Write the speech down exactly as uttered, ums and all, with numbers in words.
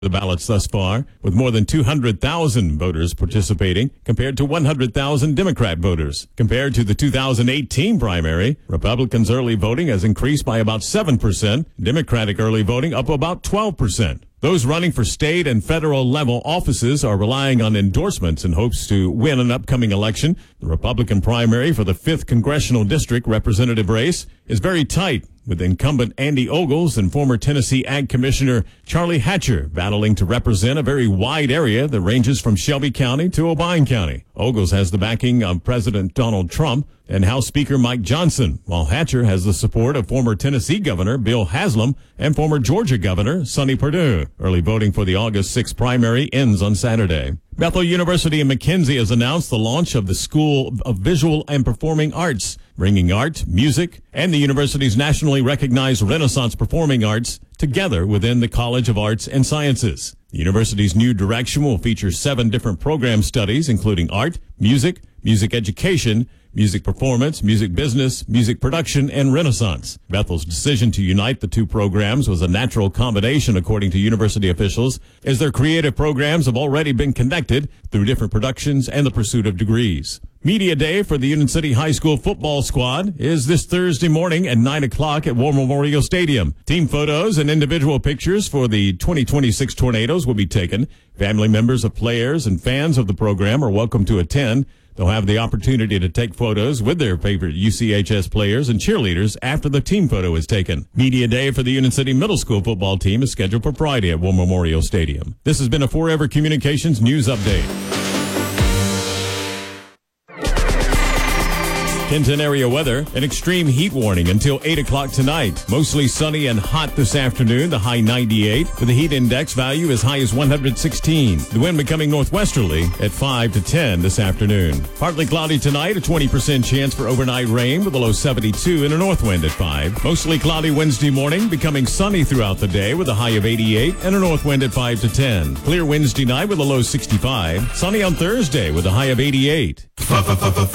The ballots thus far, with more than two hundred thousand voters participating compared to one hundred thousand Democrat voters. Compared to the two thousand eighteen primary, Republicans' early voting has increased by about seven percent, Democratic early voting up about twelve percent. Those running for state and federal level offices are relying on endorsements in hopes to win an upcoming election. The Republican primary for the fifth Congressional District representative race is very tight, with incumbent Andy Ogles and former Tennessee Ag Commissioner Charlie Hatcher battling to represent a very wide area that ranges from Shelby County to Obion County. Ogles has the backing of President Donald Trump and House Speaker Mike Johnson, while Hatcher has the support of former Tennessee Governor Bill Haslam and former Georgia Governor Sonny Perdue. Early voting for the August sixth primary ends on Saturday. Bethel University in McKenzie has announced the launch of the School of Visual and Performing Arts, bringing art, music, and the university's nationally recognized Renaissance Performing Arts together within the College of Arts and Sciences. The university's new direction will feature seven different program studies, including art, music, music education, music performance, music business, music production, and Renaissance. Bethel's decision to unite the two programs was a natural combination, according to university officials, as their creative programs have already been conducted through different productions and the pursuit of degrees. Media Day for the Union City High School football squad is this Thursday morning at nine o'clock at War Memorial Stadium. Team photos and individual pictures for the twenty twenty-six Tornadoes will be taken. Family members of players and fans of the program are welcome to attend. They'll have the opportunity to take photos with their favorite U C H S players and cheerleaders after the team photo is taken. Media Day for the Union City Middle School football team is scheduled for Friday at War Memorial Stadium. This has been a Forever Communications News Update. Kenton area weather, an extreme heat warning until eight o'clock tonight. Mostly sunny and hot this afternoon, the high ninety-eight, with the heat index value as high as one hundred sixteen. The wind becoming northwesterly at five to ten this afternoon. Partly cloudy tonight, a twenty percent chance for overnight rain with a low seventy-two and a north wind at five. Mostly cloudy Wednesday morning, becoming sunny throughout the day with a high of eighty-eight and a north wind at five to ten. Clear Wednesday night with a low sixty-five. Sunny on Thursday with a high of eighty-eight.